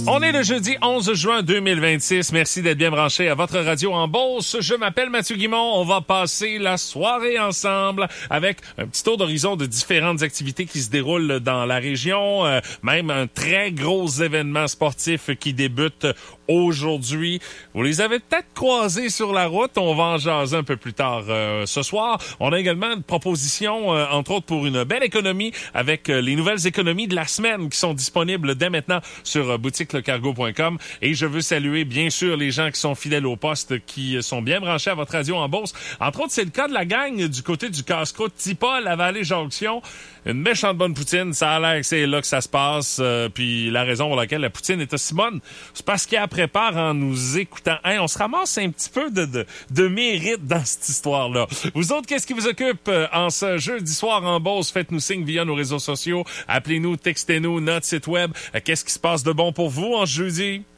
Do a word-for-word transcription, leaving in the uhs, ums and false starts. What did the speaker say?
On est le jeudi onze juin deux mille vingt-six. Merci d'être bien branché à votre radio en Beauce. Je m'appelle Mathieu Guimond. On va passer la soirée ensemble avec un petit tour d'horizon de différentes activités qui se déroulent dans la région. Euh, même un très gros événement sportif qui débute aujourd'hui. Vous les avez peut-être croisés sur la route. On va en jaser un peu plus tard euh, ce soir. On a également une proposition, euh, entre autres, pour une belle économie avec euh, les nouvelles économies de la semaine qui sont disponibles dès maintenant sur euh, boutique le cargo point com. Et je veux saluer, bien sûr, les gens qui sont fidèles au poste, qui sont bien branchés à votre radio en Beauce. Entre autres, c'est le cas de la gang du côté du casse-croûte Tipa, la Vallée-Jonction. Une méchante bonne poutine. Ça a l'air que c'est là que ça se passe. Euh, puis la raison pour laquelle la poutine est aussi bonne, c'est parce qu'elle prépare en nous écoutant. Hein, on se ramasse un petit peu de, de, de mérite dans cette histoire-là. Vous autres, qu'est-ce qui vous occupe euh, en ce jeudi soir en Beauce? Faites-nous signe via nos réseaux sociaux. Appelez-nous, textez-nous, notre site web. Euh, qu'est-ce qui se passe de bon pour vous en ce jeudi?